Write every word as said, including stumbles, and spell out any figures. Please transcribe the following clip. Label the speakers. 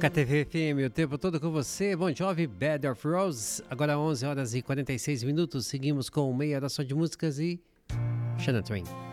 Speaker 1: Toca T V F M o tempo todo com você. Bon Jovi, Bed of Roses. Agora onze horas e quarenta e seis minutos. Seguimos com meia hora só de músicas e Shania Twain.